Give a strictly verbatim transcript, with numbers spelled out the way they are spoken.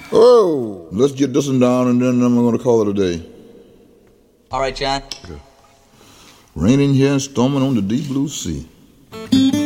Oh, let's get this one down and then I'm going to call it a day. All right, John. Okay. Raining here and storming on the deep blue sea.